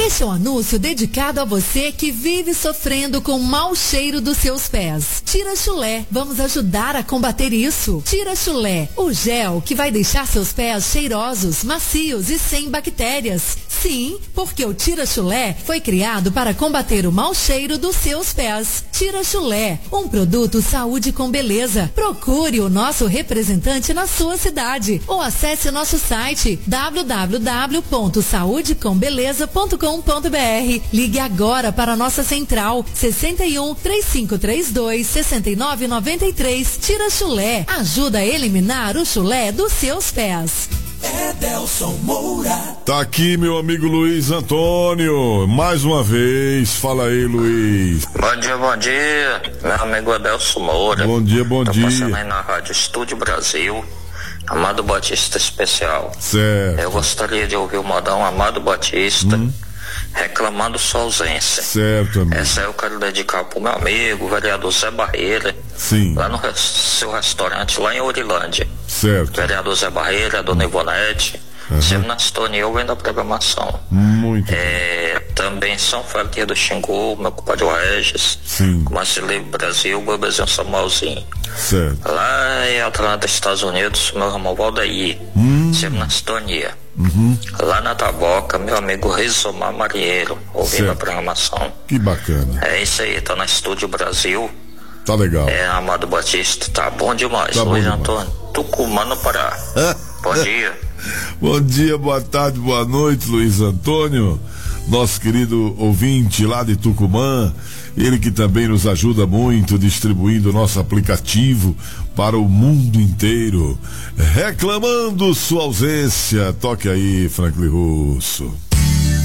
Este é um anúncio dedicado a você que vive sofrendo com o mau cheiro dos seus pés. Tira Chulé, vamos ajudar a combater isso. Tira Chulé, o gel que vai deixar seus pés cheirosos, macios e sem bactérias. Sim, porque o Tira Chulé foi criado para combater o mau cheiro dos seus pés. Tira Chulé, um produto saúde com beleza. Procure o nosso representante na sua cidade ou acesse o nosso site www.saudecombeleza.com.br. Ligue agora para a nossa central 61 3532 6993. Tira Chulé, ajuda a eliminar o chulé dos seus pés. Edelson Moura. Tá aqui meu amigo Luiz Antônio, mais uma vez. Fala aí, Luiz. Bom dia, meu amigo Edelson Moura. Bom dia. Tô passando aí na Rádio Estúdio Brasil, Amado Batista Especial. Certo. Eu gostaria de ouvir o modão Amado Batista reclamando sua ausência. Certo, amigo. Essa eu quero dedicar pro meu amigo, o vereador Zé Barreira. Sim. Lá no seu restaurante, lá em Ourilândia. Certo. Vereador Zé Barreira, a dona Ivonete. Sempre na sintonia eu vendo a programação. Muito Também São Félix do Xingu, meu compadre Regis. Sim. Marcelinho Brasil, o bebezinho Samuelzinho. Certo. Lá em Atlanta, Estados Unidos, meu irmão Valdair. Sempre na sintonia. Lá na Taboca, meu amigo Rizomar Marieiro, ouvindo a programação. Que bacana. É isso aí, tá na Estúdio Brasil. Tá legal. Amado Batista, tá bom demais. Tá Luiz bom Antônio, Tucumã no Pará. Bom dia. Bom dia, boa tarde, boa noite, Luiz Antônio, nosso querido ouvinte lá de Tucumã, ele que também nos ajuda muito distribuindo o nosso aplicativo para o mundo inteiro, reclamando sua ausência. Toque aí, Franklin Russo.